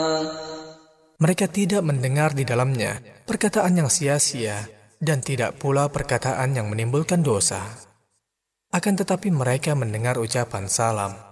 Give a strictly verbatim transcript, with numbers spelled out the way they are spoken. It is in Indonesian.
Mereka tidak mendengar di dalamnya perkataan yang sia-sia dan tidak pula perkataan yang menimbulkan dosa. Akan tetapi mereka mendengar ucapan salam.